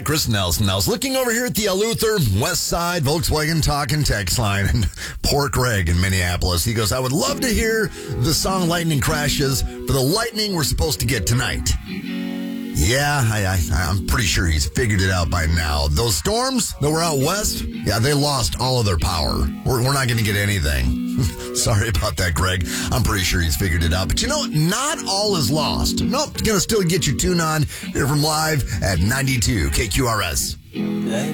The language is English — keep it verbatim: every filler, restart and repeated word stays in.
back. Chris Nelson. I was looking over here at the Luther West Side Volkswagen Talk and Text line, and poor Greg in Minneapolis. He goes, I would love to hear the song Lightning Crashes for the lightning we're supposed to get tonight. Yeah, I, I, I'm pretty sure he's figured it out by now. Those storms that were out west, yeah, they lost all of their power. We're, we're not going to get anything. Sorry about that, Greg. I'm pretty sure he's figured it out. But you know what? Not all is lost. Nope, it's going to still get you tuned on here from live at ninety-two K Q R S.